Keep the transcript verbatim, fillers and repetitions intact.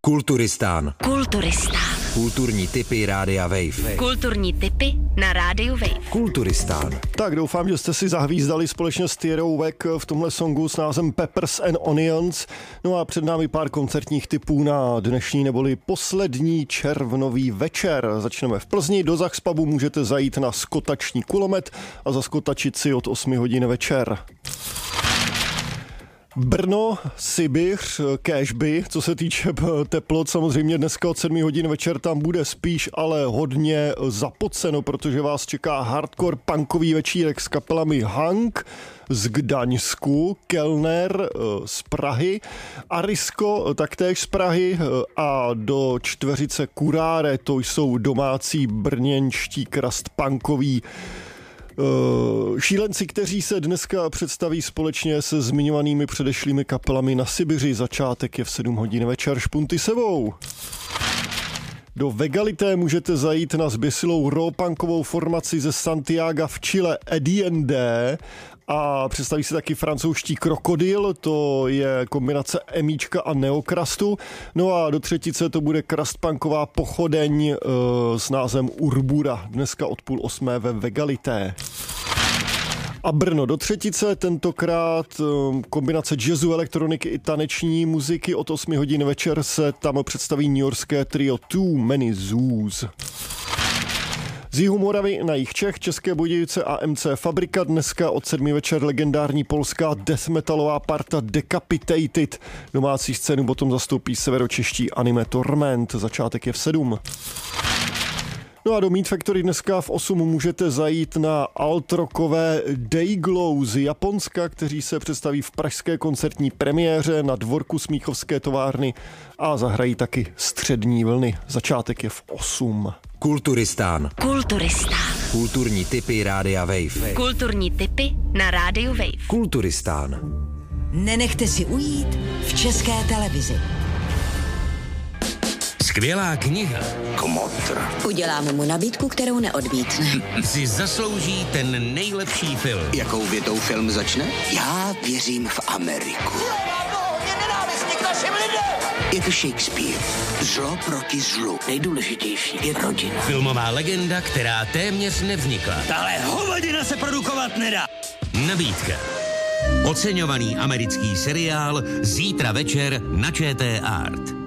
Kulturistán. Kulturistán. Kulturní tipy Rádia Wave. Kulturní tipy na Rádiu Wave. Kulturistán. Tak doufám, že jste si zahvízdali společně s Tyrou Wack v tomhle songu s názvem Peppers and Onions. No a před námi pár koncertních tipů na dnešní neboli poslední červnový večer. Začneme v Plzni, do Zachspubu můžete zajít na skotační kulomet a zaskotačit si od osmi hodin večer. Brno, Sibiř, kéžby, co se týče teplot, samozřejmě dneska od sedmi hodin večer tam bude spíš, ale hodně zapoceno, protože vás čeká hardcore punkový večírek s kapelami Hank z Gdaňsku, Kellner z Prahy, Arisko taktéž z Prahy a do čtveřice Kuráre, to jsou domácí brněnští krastpunkoví Uh, šílenci, kteří se dneska představí společně se zmiňovanými předešlými kapelami na Sibiři. Začátek je v sedm hodin večer, špunty sebou. Do Vegalité můžete zajít na zběsilou raw-punkovou formaci ze Santiaga v Chile Ediende a představí se taky francouzští Krokodil, to je kombinace emíčka a neokrastu. No a do třetice to bude krastpunková pochodeň e, s názvem Urbura, dneska od půl osmé ve Vegalité. A Brno do třetice, tentokrát kombinace jazzu, elektroniky i taneční muziky. Od osmi hodin večer se tam představí newyorské trio Too Many Zoos. Z jihu Moravy na jih Čech, České Budějovice a M C Fabrika. Dneska od sedmi večer legendární polská death metalová parta Decapitated. Domácí scénu potom zastoupí severočeští Anime Torment. Začátek je v sedm. No a do Meat Factory dneska v osm můžete zajít na altrockové Dayglow z Japonska, kteří se představí v pražské koncertní premiéře na dvorku Smíchovské továrny a zahrají taky Střední vlny. Začátek je v osm. Kulturistán. Kulturistán. Kulturní tipy Rádia Wave. Kulturní tipy na Rádiu Wave. Kulturistán. Nenechte si ujít v České televizi. Skvělá kniha. Kmotr. Uděláme mu nabídku, kterou neodmítne. Si zaslouží ten nejlepší film. Jakou větou film začne? Já věřím v Ameriku. Je to Shakespeare. Zlo proti zlu. Nejdůležitější je rodina. Filmová legenda, která téměř nevznikla. Tahle hovadina se produkovat nedá. Nabídka. Oceňovaný americký seriál zítra večer na Č T Art.